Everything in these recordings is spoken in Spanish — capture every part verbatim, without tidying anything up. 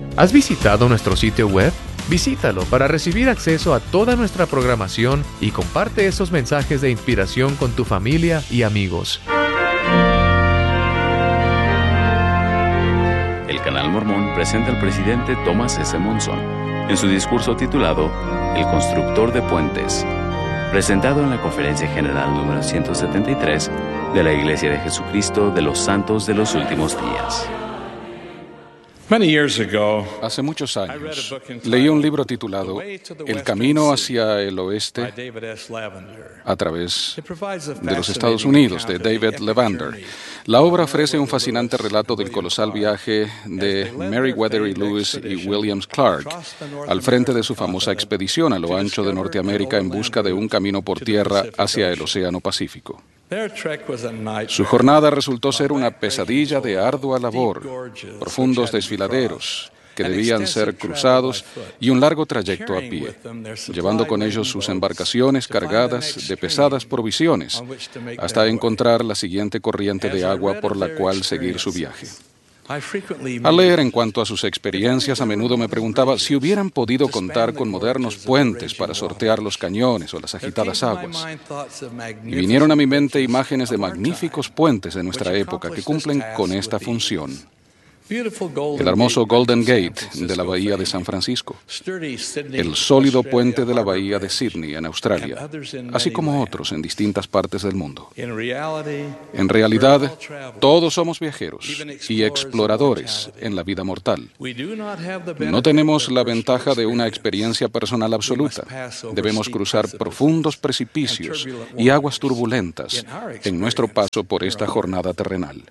¿Has visitado nuestro sitio web? Visítalo para recibir acceso a toda nuestra programación y comparte esos mensajes de inspiración con tu familia y amigos. El Canal Mormón presenta al presidente Thomas S. Monson en su discurso titulado El Constructor de Puentes, presentado en la Conferencia General número ciento setenta y tres de la Iglesia de Jesucristo de los Santos de los Últimos Días. Hace muchos años, leí un libro titulado El Camino hacia el Oeste a través de los Estados Unidos, de David Levander. La obra ofrece un fascinante relato del colosal viaje de Meriwether y Lewis y Williams Clark al frente de su famosa expedición a lo ancho de Norteamérica en busca de un camino por tierra hacia el Océano Pacífico. Su jornada resultó ser una pesadilla de ardua labor, profundos desfiladeros que debían ser cruzados y un largo trayecto a pie, llevando con ellos sus embarcaciones cargadas de pesadas provisiones hasta encontrar la siguiente corriente de agua por la cual seguir su viaje. Al leer en cuanto a sus experiencias, a menudo me preguntaba si hubieran podido contar con modernos puentes para sortear los cañones o las agitadas aguas. Y vinieron a mi mente imágenes de magníficos puentes de nuestra época que cumplen con esta función. El hermoso Golden Gate de la Bahía de San Francisco, el sólido puente de la Bahía de Sydney en Australia, así como otros en distintas partes del mundo. En realidad, todos somos viajeros y exploradores en la vida mortal. No tenemos la ventaja de una experiencia personal absoluta. Debemos cruzar profundos precipicios y aguas turbulentas en nuestro paso por esta jornada terrenal.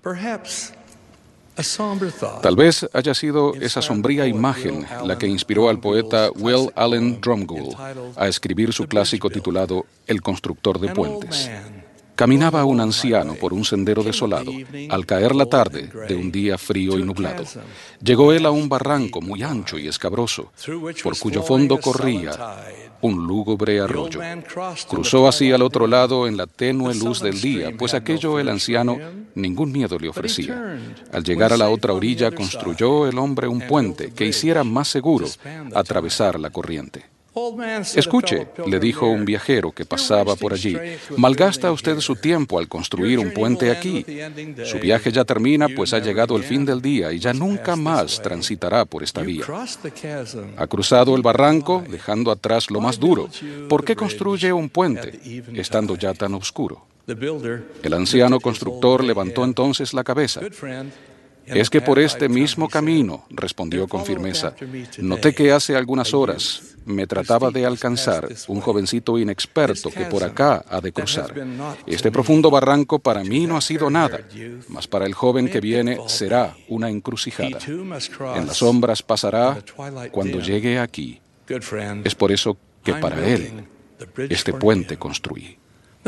Tal vez haya sido esa sombría imagen la que inspiró al poeta Will Allen Drumgoole a escribir su clásico titulado El Constructor de Puentes. Caminaba un anciano por un sendero desolado, al caer la tarde de un día frío y nublado. Llegó él a un barranco muy ancho y escabroso, por cuyo fondo corría un lúgubre arroyo. Cruzó así al otro lado en la tenue luz del día, pues aquello el anciano ningún miedo le ofrecía. Al llegar a la otra orilla, construyó el hombre un puente que hiciera más seguro atravesar la corriente. Escuche, le dijo un viajero que pasaba por allí, malgasta usted su tiempo al construir un puente aquí. Su viaje ya termina, pues ha llegado el fin del día y ya nunca más transitará por esta vía. Ha cruzado el barranco, dejando atrás lo más duro. ¿Por qué construye un puente, estando ya tan oscuro? El anciano constructor levantó entonces la cabeza. Es que por este mismo camino, respondió con firmeza, noté que hace algunas horas me trataba de alcanzar un jovencito inexperto que por acá ha de cruzar. Este profundo barranco para mí no ha sido nada, mas para el joven que viene será una encrucijada. En las sombras pasará cuando llegue aquí. Es por eso que para él este puente construí.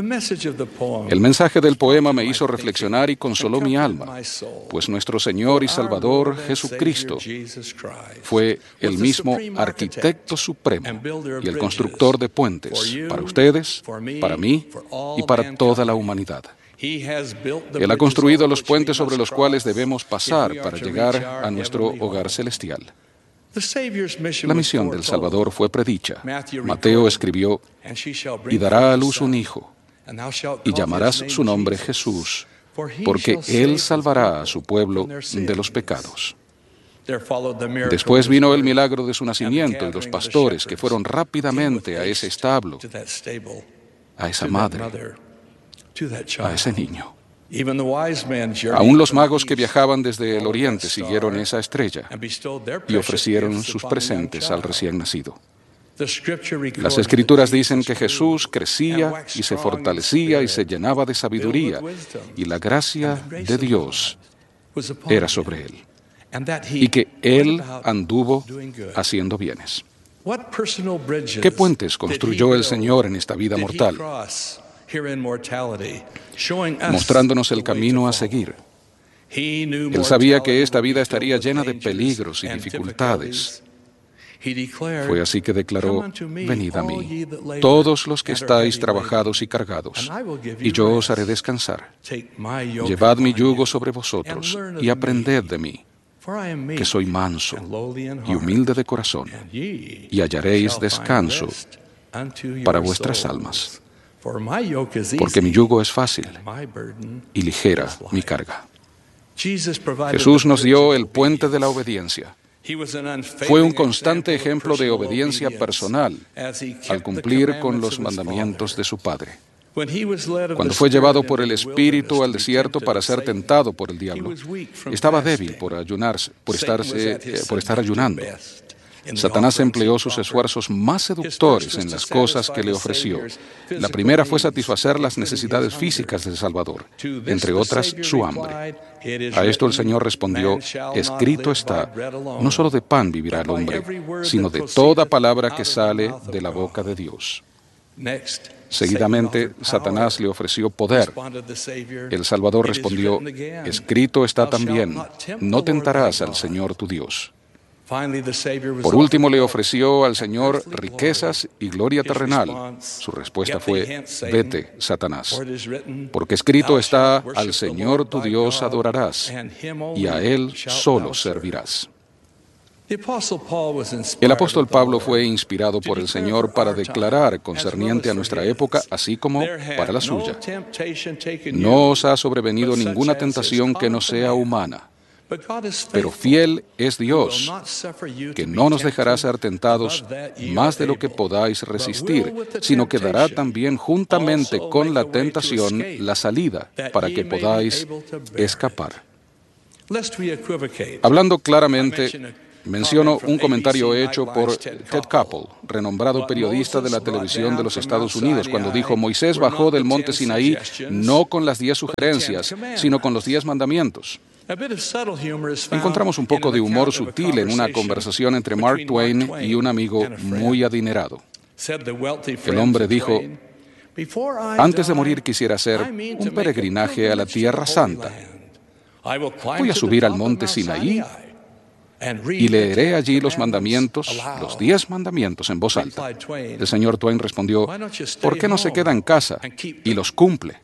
El mensaje del poema me hizo reflexionar y consoló mi alma, pues nuestro Señor y Salvador Jesucristo fue el mismo arquitecto supremo y el constructor de puentes para ustedes, para mí y para toda la humanidad. Él ha construido los puentes sobre los cuales debemos pasar para llegar a nuestro hogar celestial. La misión del Salvador fue predicha. Mateo escribió, y dará a luz un hijo, y llamarás su nombre Jesús, porque Él salvará a su pueblo de los pecados. Después vino el milagro de su nacimiento y los pastores que fueron rápidamente a ese establo, a esa madre, a ese niño. Aún los magos que viajaban desde el oriente siguieron esa estrella y ofrecieron sus presentes al recién nacido. Las Escrituras dicen que Jesús crecía y se fortalecía y se llenaba de sabiduría, y la gracia de Dios era sobre él, y que él anduvo haciendo bienes. ¿Qué puentes construyó el Señor en esta vida mortal, mostrándonos el camino a seguir? Él sabía que esta vida estaría llena de peligros y dificultades. Fue así que declaró, venid a mí, todos los que estáis trabajados y cargados, y yo os haré descansar. Llevad mi yugo sobre vosotros y aprended de mí, que soy manso y humilde de corazón, y hallaréis descanso para vuestras almas, porque mi yugo es fácil y ligera mi carga. Jesús nos dio el puente de la obediencia. Fue un constante ejemplo de obediencia personal al cumplir con los mandamientos de su Padre. Cuando fue llevado por el Espíritu al desierto para ser tentado por el diablo, estaba débil por ayunarse, por, estarse, eh, por estar ayunando. Satanás empleó sus esfuerzos más seductores en las cosas que le ofreció. La primera fue satisfacer las necesidades físicas del Salvador, entre otras su hambre. A esto el Señor respondió: escrito está, no solo de pan vivirá el hombre, sino de toda palabra que sale de la boca de Dios. Seguidamente, Satanás le ofreció poder. El Salvador respondió: escrito está también, no tentarás al Señor tu Dios. Por último, le ofreció al Señor riquezas y gloria terrenal. Su respuesta fue: vete, Satanás, porque escrito está, al Señor tu Dios adorarás, y a Él solo servirás. El apóstol Pablo fue inspirado por el Señor para declarar concerniente a nuestra época, así como para la suya: no os ha sobrevenido ninguna tentación que no sea humana, pero fiel es Dios, que no nos dejará ser tentados más de lo que podáis resistir, sino que dará también juntamente con la tentación la salida para que podáis escapar. Hablando claramente, menciono un comentario hecho por Ted Koppel, renombrado periodista de la televisión de los Estados Unidos, cuando dijo: Moisés bajó del monte Sinaí no con las diez sugerencias, sino con los diez mandamientos. Encontramos un poco de humor sutil en una conversación entre Mark Twain y un amigo muy adinerado. El hombre dijo: antes de morir quisiera hacer un peregrinaje a la Tierra Santa. Voy a subir al monte Sinaí y leeré allí los mandamientos, los diez mandamientos en voz alta. El señor Twain respondió: ¿por qué no se queda en casa y los cumple?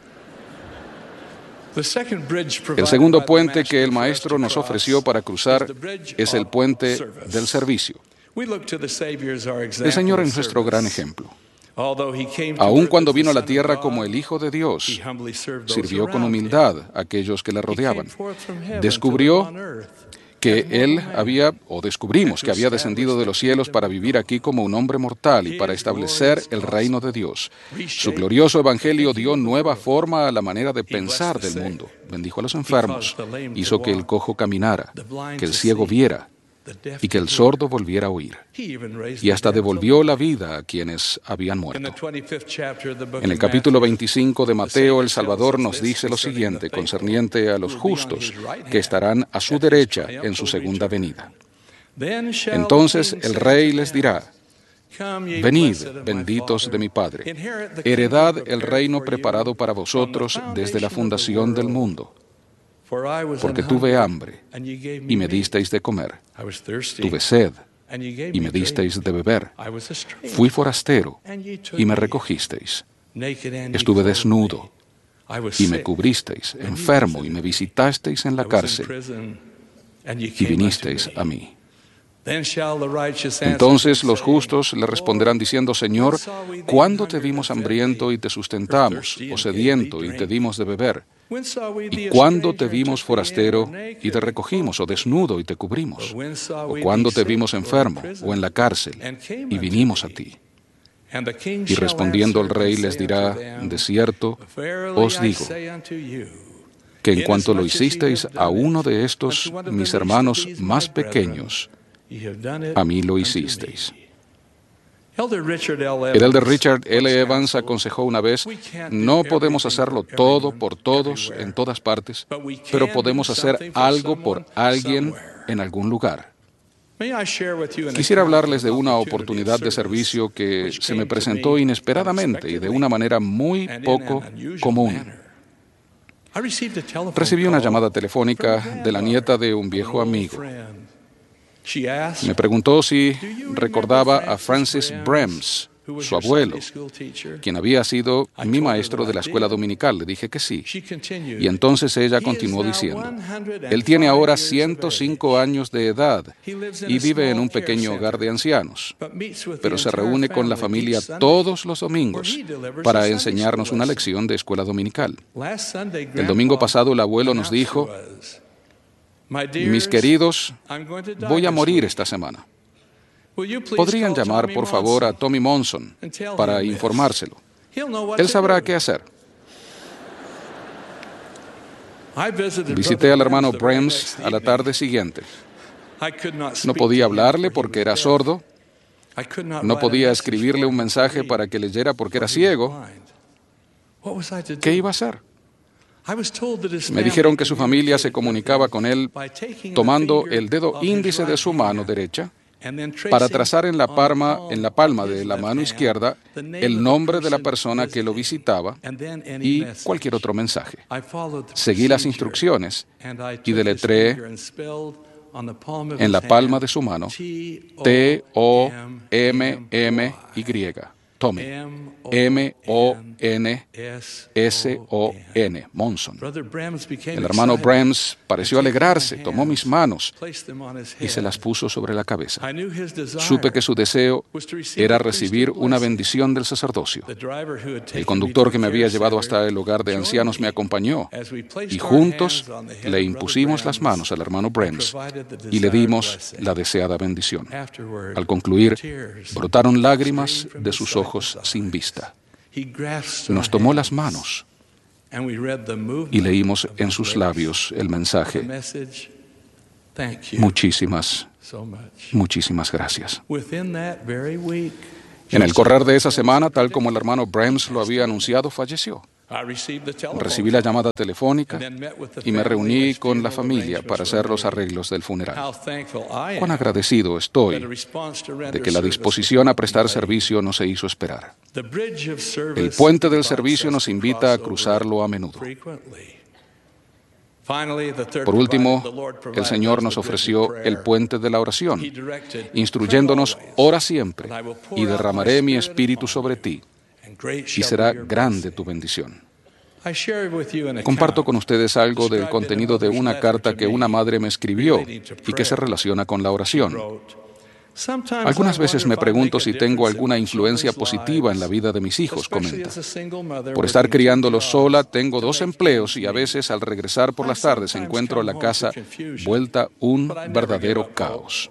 El segundo puente que el Maestro nos ofreció para cruzar es el puente del servicio. El Señor es nuestro gran ejemplo. Aun cuando vino a la tierra como el Hijo de Dios, sirvió con humildad a aquellos que le rodeaban. Descubrió que Él había, o descubrimos que había descendido de los cielos para vivir aquí como un hombre mortal y para establecer el reino de Dios. Su glorioso evangelio dio nueva forma a la manera de pensar del mundo. Bendijo a los enfermos, hizo que el cojo caminara, que el ciego viera y que el sordo volviera a oír. Y hasta devolvió la vida a quienes habían muerto. En el capítulo veinticinco de Mateo, el Salvador nos dice lo siguiente concerniente a los justos que estarán a su derecha en su segunda venida. Entonces el Rey les dirá: venid, benditos de mi Padre, heredad el reino preparado para vosotros desde la fundación del mundo. Porque tuve hambre, y me disteis de comer. Tuve sed, y me disteis de beber. Fui forastero, y me recogisteis. Estuve desnudo, y me cubristeis. Enfermo, y me visitasteis en la cárcel, y vinisteis a mí. Entonces los justos le responderán diciendo: Señor, ¿cuándo te vimos hambriento y te sustentamos, o sediento y te dimos de beber? ¿Y cuándo te vimos forastero y te recogimos, o desnudo y te cubrimos? ¿O cuándo te vimos enfermo o en la cárcel y vinimos a ti? Y respondiendo el Rey les dirá: de cierto os digo que en cuanto lo hicisteis a uno de estos mis hermanos más pequeños, a mí lo hicisteis. El elder Richard L. Evans aconsejó una vez: no podemos hacerlo todo por todos en todas partes, pero podemos hacer algo por alguien en algún lugar. Quisiera hablarles de una oportunidad de servicio que se me presentó inesperadamente y de una manera muy poco común. Recibí una llamada telefónica de la nieta de un viejo amigo. Me preguntó si recordaba a Francis Brems, su abuelo, quien había sido mi maestro de la escuela dominical. Le dije que sí. Y entonces ella continuó diciendo, él tiene ahora ciento cinco años de edad y vive en un pequeño hogar de ancianos, pero se reúne con la familia todos los domingos para enseñarnos una lección de escuela dominical. El domingo pasado el abuelo nos dijo, mis queridos, voy a morir esta semana. ¿Podrían llamar, por favor, a Tommy Monson para informárselo? Él sabrá qué hacer. Visité al hermano Brems a la tarde siguiente. No podía hablarle porque era sordo. No podía escribirle un mensaje para que leyera porque era ciego. ¿Qué iba a hacer? Me dijeron que su familia se comunicaba con él tomando el dedo índice de su mano derecha para trazar en la palma, en la palma de la mano izquierda el nombre de la persona que lo visitaba y cualquier otro mensaje. Seguí las instrucciones y deletreé en la palma de su mano T O M M Y, Tommy, M O N S O N, Monson. El hermano Brems pareció alegrarse, tomó mis manos y se las puso sobre la cabeza. Supe que su deseo era recibir una bendición del sacerdocio. El conductor que me había llevado hasta el hogar de ancianos me acompañó y juntos le impusimos las manos al hermano Brems y le dimos la deseada bendición. Al concluir, brotaron lágrimas de sus ojos sin vista. Nos tomó las manos y leímos en sus labios el mensaje: muchísimas, muchísimas gracias. En el correr de esa semana, tal como el hermano Brems lo había anunciado, falleció. Recibí la llamada telefónica y me reuní con la familia para hacer los arreglos del funeral. Cuán agradecido estoy de que la disposición a prestar servicio no se hizo esperar. El puente del servicio nos invita a cruzarlo a menudo. Por último, el Señor nos ofreció el puente de la oración, instruyéndonos: ora siempre, y derramaré mi espíritu sobre ti, y será grande tu bendición. Comparto con ustedes algo del contenido de una carta que una madre me escribió y que se relaciona con la oración. Algunas veces me pregunto si tengo alguna influencia positiva en la vida de mis hijos, comenta. Por estar criándolos sola, tengo dos empleos y a veces al regresar por las tardes encuentro la casa vuelta un verdadero caos.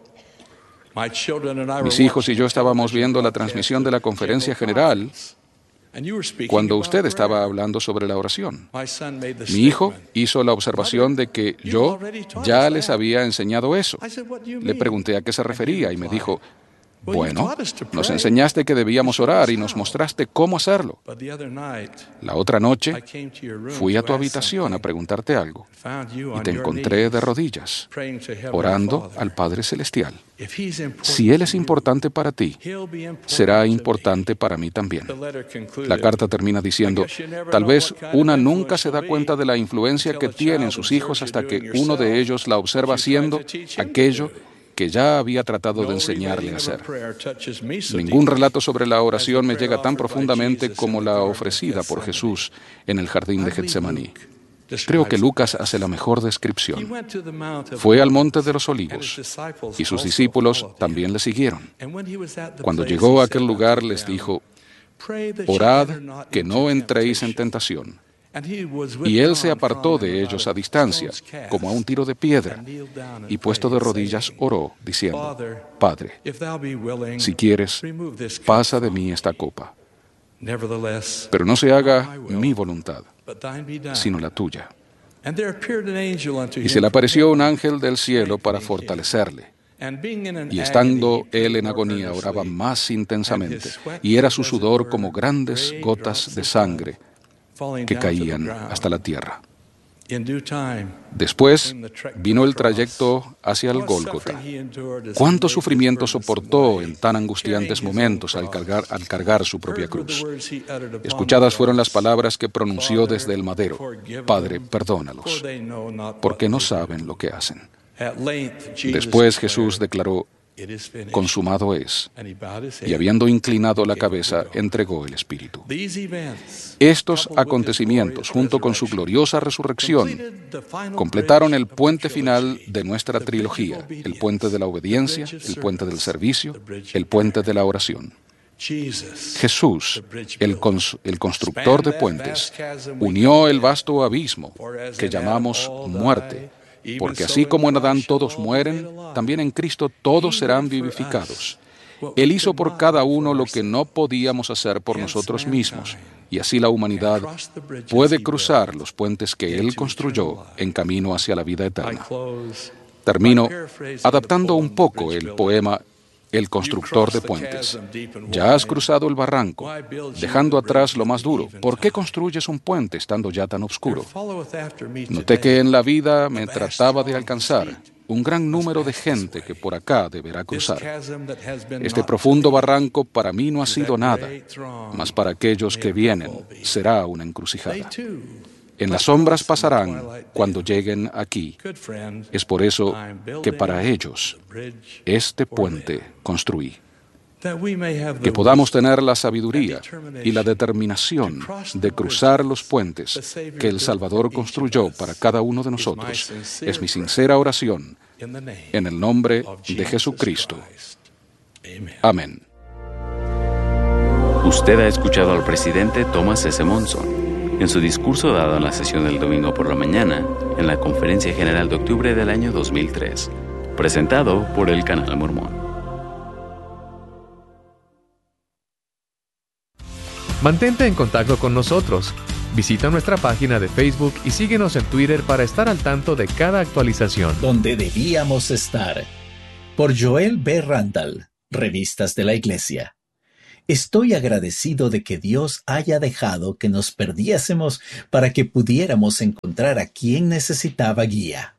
Mis hijos y yo estábamos viendo la transmisión de la conferencia general cuando usted estaba hablando sobre la oración. Mi hijo hizo la observación de que yo ya les había enseñado eso. Le pregunté a qué se refería y me dijo: bueno, nos enseñaste que debíamos orar y nos mostraste cómo hacerlo. La otra noche fui a tu habitación a preguntarte algo y te encontré de rodillas, orando al Padre Celestial. Si Él es importante para ti, será importante para mí también. La carta termina diciendo: tal vez una nunca se da cuenta de la influencia que tienen sus hijos hasta que uno de ellos la observa haciendo aquello que ya había tratado de enseñarle a hacer. Ningún relato sobre la oración me llega tan profundamente como la ofrecida por Jesús en el jardín de Getsemaní. Creo que Lucas hace la mejor descripción. Fue al monte de los Olivos y sus discípulos también le siguieron. Cuando llegó a aquel lugar les dijo: orad que no entréis en tentación. Y él se apartó de ellos a distancia, como a un tiro de piedra, y puesto de rodillas oró, diciendo: Padre, si quieres, pasa de mí esta copa. Pero no se haga mi voluntad, sino la tuya. Y se le apareció un ángel del cielo para fortalecerle. Y estando él en agonía, oraba más intensamente, y era su sudor como grandes gotas de sangre que caían hasta la tierra. Después vino el trayecto hacia el Gólgota. ¿Cuánto sufrimiento soportó en tan angustiantes momentos al cargar, al cargar su propia cruz? Escuchadas fueron las palabras que pronunció desde el madero: Padre, perdónalos, porque no saben lo que hacen. Después Jesús declaró: consumado es. Y habiendo inclinado la cabeza, entregó el Espíritu. Estos acontecimientos, junto con su gloriosa resurrección, completaron el puente final de nuestra trilogía, el puente de la obediencia, el puente del servicio, el puente de la oración. Jesús, el, cons- el constructor de puentes, unió el vasto abismo que llamamos muerte, porque así como en Adán todos mueren, también en Cristo todos serán vivificados. Él hizo por cada uno lo que no podíamos hacer por nosotros mismos, y así la humanidad puede cruzar los puentes que Él construyó en camino hacia la vida eterna. Termino adaptando un poco el poema El constructor de puentes. Ya has cruzado el barranco, dejando atrás lo más duro. ¿Por qué construyes un puente estando ya tan oscuro? Noté que en la vida me trataba de alcanzar un gran número de gente que por acá deberá cruzar. Este profundo barranco para mí no ha sido nada, mas para aquellos que vienen será una encrucijada. En las sombras pasarán cuando lleguen aquí. Es por eso que para ellos este puente construí. Que podamos tener la sabiduría y la determinación de cruzar los puentes que el Salvador construyó para cada uno de nosotros. Es mi sincera oración en el nombre de Jesucristo. Amén. Usted ha escuchado al presidente Thomas S. Monson en su discurso dado en la sesión del domingo por la mañana en la Conferencia General de Octubre del año dos mil tres, presentado por el Canal Mormón. Mantente en contacto con nosotros. Visita nuestra página de Facebook y síguenos en Twitter para estar al tanto de cada actualización. Donde debíamos estar. Por Joel B. Randall, Revistas de la Iglesia. Estoy agradecido de que Dios haya dejado que nos perdiésemos para que pudiéramos encontrar a quien necesitaba guía.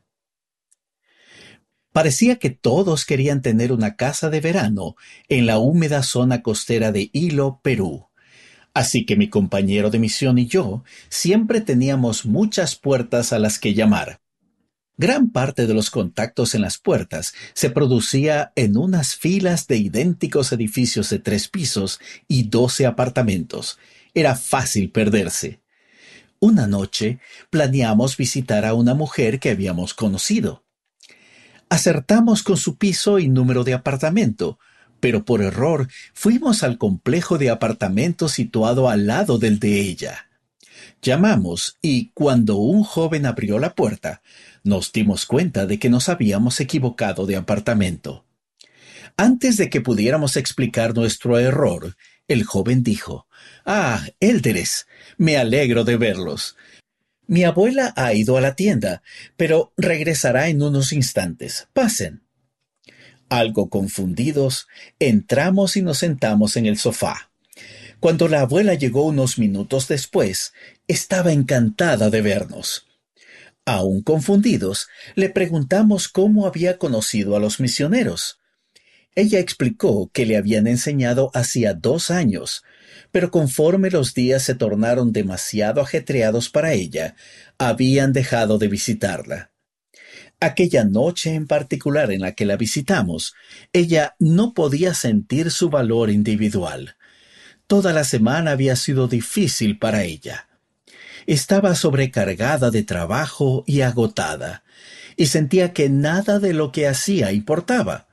Parecía que todos querían tener una casa de verano en la húmeda zona costera de Hilo, Perú. Así que mi compañero de misión y yo siempre teníamos muchas puertas a las que llamar. Gran parte de los contactos en las puertas se producía en unas filas de idénticos edificios de tres pisos y doce apartamentos. Era fácil perderse. Una noche planeamos visitar a una mujer que habíamos conocido. Acertamos con su piso y número de apartamento, pero por error fuimos al complejo de apartamentos situado al lado del de ella. Llamamos y cuando un joven abrió la puerta, nos dimos cuenta de que nos habíamos equivocado de apartamento. Antes de que pudiéramos explicar nuestro error, el joven dijo: «Ah, élderes, me alegro de verlos. Mi abuela ha ido a la tienda, pero regresará en unos instantes. Pasen». Algo confundidos, entramos y nos sentamos en el sofá. Cuando la abuela llegó unos minutos después, estaba encantada de vernos. Aún confundidos, le preguntamos cómo había conocido a los misioneros. Ella explicó que le habían enseñado hacía dos años, pero conforme los días se tornaron demasiado ajetreados para ella, habían dejado de visitarla. Aquella noche en particular en la que la visitamos, ella no podía sentir su valor individual. Toda la semana había sido difícil para ella. Estaba sobrecargada de trabajo y agotada, y sentía que nada de lo que hacía importaba.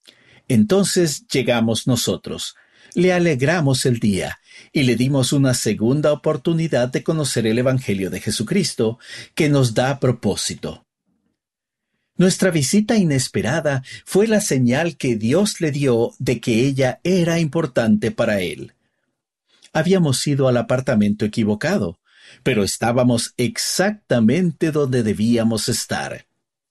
Entonces llegamos nosotros, le alegramos el día y le dimos una segunda oportunidad de conocer el Evangelio de Jesucristo, que nos da propósito. Nuestra visita inesperada fue la señal que Dios le dio de que ella era importante para él. Habíamos ido al apartamento equivocado, pero estábamos exactamente donde debíamos estar.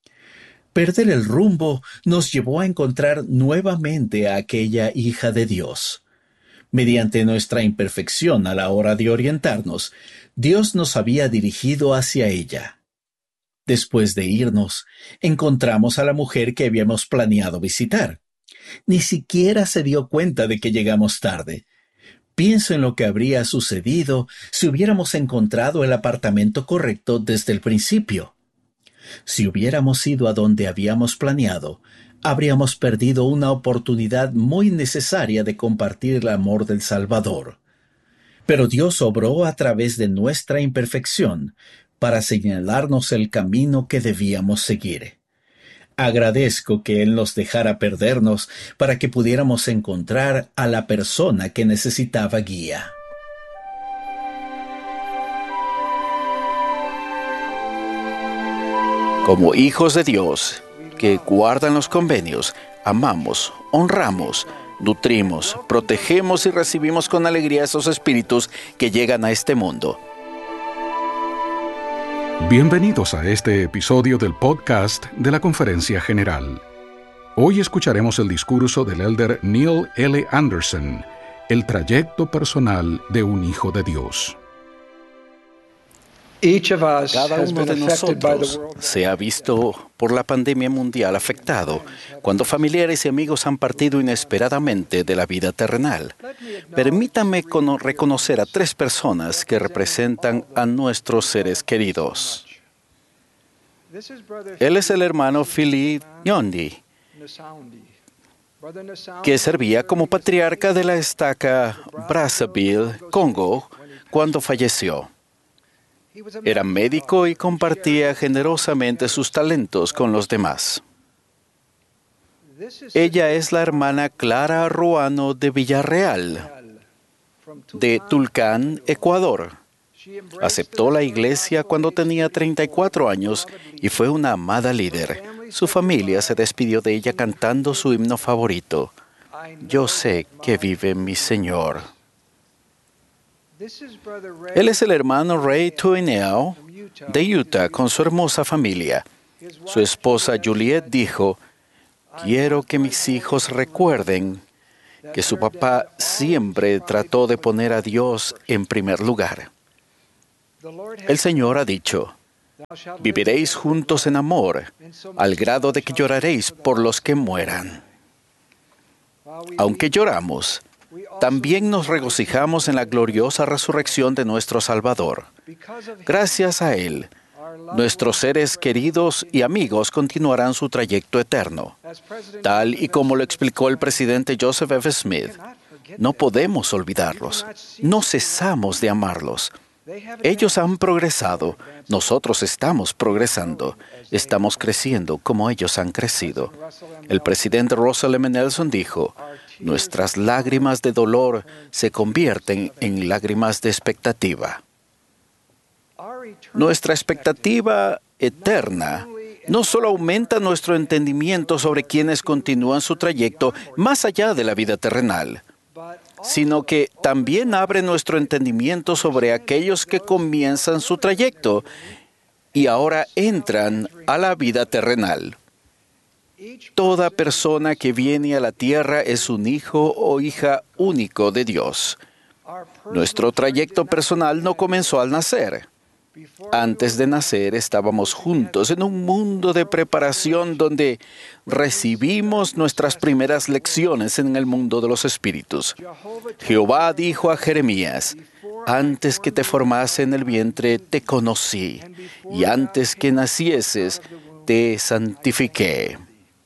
Perder el rumbo nos llevó a encontrar nuevamente a aquella hija de Dios. Mediante nuestra imperfección a la hora de orientarnos, Dios nos había dirigido hacia ella. Después de irnos, encontramos a la mujer que habíamos planeado visitar. Ni siquiera se dio cuenta de que llegamos tarde. Pienso en lo que habría sucedido si hubiéramos encontrado el apartamento correcto desde el principio. Si hubiéramos ido a donde habíamos planeado, habríamos perdido una oportunidad muy necesaria de compartir el amor del Salvador. Pero Dios obró a través de nuestra imperfección para señalarnos el camino que debíamos seguir. Agradezco que Él nos dejara perdernos para que pudiéramos encontrar a la persona que necesitaba guía. Como hijos de Dios, que guardan los convenios, amamos, honramos, nutrimos, protegemos y recibimos con alegría esos espíritus que llegan a este mundo. Bienvenidos a este episodio del podcast de la Conferencia General. Hoy escucharemos el discurso del elder Neil L. Anderson, el trayecto personal de un hijo de Dios. Cada uno de nosotros se ha visto por la pandemia mundial afectado cuando familiares y amigos han partido inesperadamente de la vida terrenal. Permítanme reconocer a tres personas que representan a nuestros seres queridos. Él es el hermano Philip Nyondi, que servía como patriarca de la estaca Brazzaville, Congo, cuando falleció. Era médico y compartía generosamente sus talentos con los demás. Ella es la hermana Clara Ruano de Villarreal, de Tulcán, Ecuador. Aceptó la iglesia cuando tenía treinta y cuatro años y fue una amada líder. Su familia se despidió de ella cantando su himno favorito, Yo sé que vive mi Señor. Él es el hermano Ray Tuineo de Utah con su hermosa familia. Su esposa Juliet dijo, quiero que mis hijos recuerden que su papá siempre trató de poner a Dios en primer lugar. El Señor ha dicho, viviréis juntos en amor, al grado de que lloraréis por los que mueran. Aunque lloramos, también nos regocijamos en la gloriosa resurrección de nuestro Salvador. Gracias a Él, nuestros seres queridos y amigos continuarán su trayecto eterno. Tal y como lo explicó el presidente Joseph F. Smith, no podemos olvidarlos. No cesamos de amarlos. Ellos han progresado. Nosotros estamos progresando. Estamos creciendo como ellos han crecido. El presidente Russell M. Nelson dijo, nuestras lágrimas de dolor se convierten en lágrimas de expectativa. Nuestra expectativa eterna no solo aumenta nuestro entendimiento sobre quienes continúan su trayecto más allá de la vida terrenal, sino que también abre nuestro entendimiento sobre aquellos que comienzan su trayecto y ahora entran a la vida terrenal. Toda persona que viene a la tierra es un hijo o hija único de Dios. Nuestro trayecto personal no comenzó al nacer. Antes de nacer estábamos juntos en un mundo de preparación donde recibimos nuestras primeras lecciones en el mundo de los espíritus. Jehová dijo a Jeremías, antes que te formase en el vientre te conocí, y antes que nacieses te santifiqué.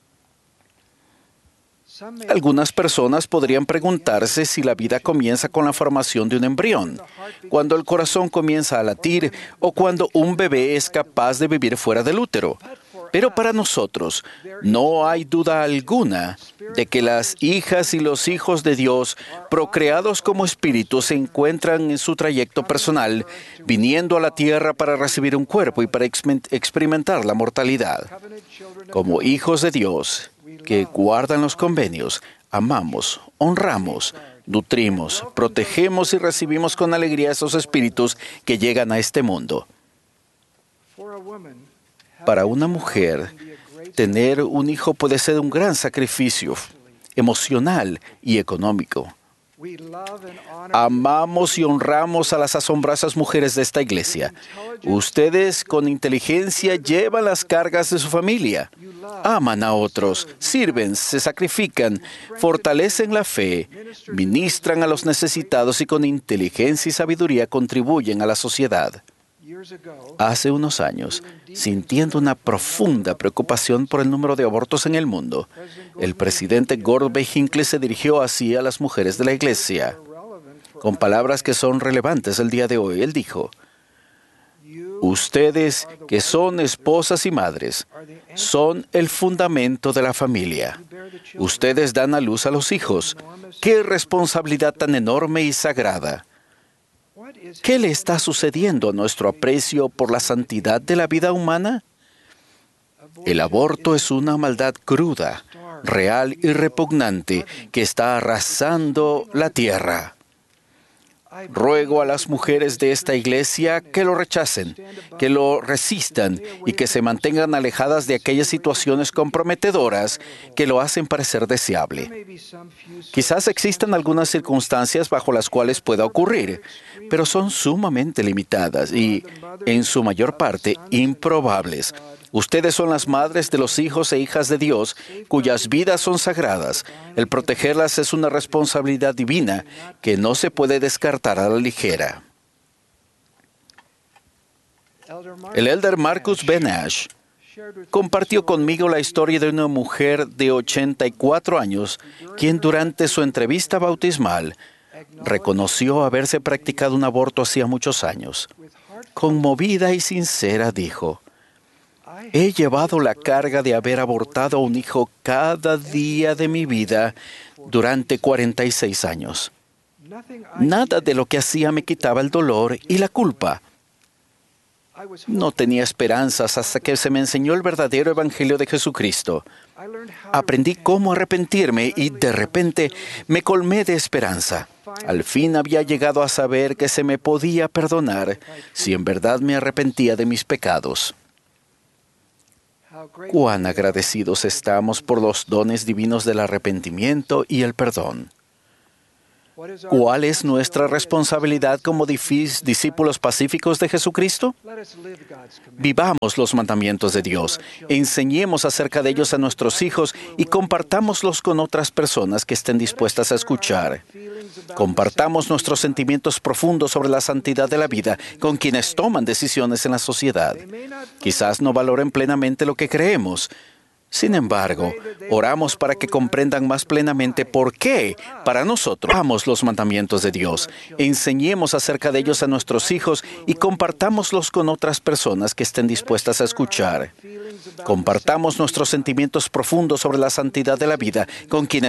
Algunas personas podrían preguntarse si la vida comienza con la formación de un embrión, cuando el corazón comienza a latir o cuando un bebé es capaz de vivir fuera del útero. Pero para nosotros no hay duda alguna de que las hijas y los hijos de Dios, procreados como espíritus, se encuentran en su trayecto personal, viniendo a la tierra para recibir un cuerpo y para experimentar la mortalidad. Como hijos de Dios, que guardan los convenios, amamos, honramos, nutrimos, protegemos y recibimos con alegría esos espíritus que llegan a este mundo. Para una mujer, tener un hijo puede ser un gran sacrificio emocional y económico. Amamos y honramos a las asombrosas mujeres de esta iglesia. Ustedes con inteligencia llevan las cargas de su familia. Aman a otros, sirven, se sacrifican, fortalecen la fe, ministran a los necesitados y con inteligencia y sabiduría contribuyen a la sociedad. Hace unos años, sintiendo una profunda preocupación por el número de abortos en el mundo, el presidente Gordon B. Hinckley se dirigió así a las mujeres de la iglesia. Con palabras que son relevantes el día de hoy, él dijo: ustedes, que son esposas y madres, son el fundamento de la familia. Ustedes dan a luz a los hijos. ¡Qué responsabilidad tan enorme y sagrada! ¿Qué le está sucediendo a nuestro aprecio por la santidad de la vida humana? El aborto es una maldad cruda, real y repugnante que está arrasando la tierra. Ruego a las mujeres de esta iglesia que lo rechacen, que lo resistan y que se mantengan alejadas de aquellas situaciones comprometedoras que lo hacen parecer deseable. Quizás existan algunas circunstancias bajo las cuales pueda ocurrir, pero son sumamente limitadas y, en su mayor parte, improbables. Ustedes son las madres de los hijos e hijas de Dios, cuyas vidas son sagradas. El protegerlas es una responsabilidad divina que no se puede descartar a la ligera. El elder Marcus B. Nash compartió conmigo la historia de una mujer de ochenta y cuatro años, quien durante su entrevista bautismal reconoció haberse practicado un aborto hacía muchos años. Conmovida y sincera, dijo: he llevado la carga de haber abortado a un hijo cada día de mi vida durante cuarenta y seis años. Nada de lo que hacía me quitaba el dolor y la culpa. No tenía esperanzas hasta que se me enseñó el verdadero evangelio de Jesucristo. Aprendí cómo arrepentirme y de repente me colmé de esperanza. Al fin había llegado a saber que se me podía perdonar si en verdad me arrepentía de mis pecados. Cuán agradecidos estamos por los dones divinos del arrepentimiento y el perdón. ¿Cuál es nuestra responsabilidad como discípulos pacíficos de Jesucristo? Vivamos los mandamientos de Dios, enseñemos acerca de ellos a nuestros hijos y compartámoslos con otras personas que estén dispuestas a escuchar. Compartamos nuestros sentimientos profundos sobre la santidad de la vida con quienes toman decisiones en la sociedad. Quizás no valoren plenamente lo que creemos. Sin embargo, oramos para que comprendan más plenamente por qué, para nosotros, amamos los mandamientos de Dios, enseñemos acerca de ellos a nuestros hijos y compartámoslos con otras personas que estén dispuestas a escuchar. Compartamos nuestros sentimientos profundos sobre la santidad de la vida con quienes